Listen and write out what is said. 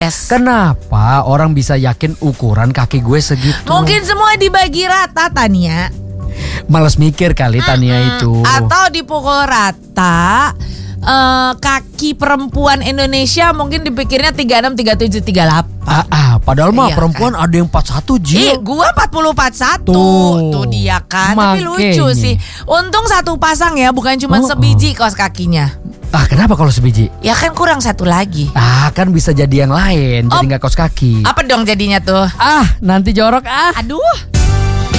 Yes. Kenapa orang bisa yakin ukuran kaki gue segitu? Mungkin semua dibagi rata, Tania. Males mikir kali Tania itu. Atau dipukul rata. Kaki perempuan Indonesia mungkin dipikirnya 36, 37, 38. Padahal mah Iya, perempuan ada yang 41 Ji. Gua 40, 41. Tuh dia kan. Tapi Makanya. lucu sih. Untung satu pasang ya, bukan cuma sebiji kaos kakinya. Kenapa kalau sebiji? Ya kan kurang satu lagi. Kan bisa jadi yang lain, jadi nggak kaos kaki. Apa dong jadinya tuh? Nanti jorok. Aduh.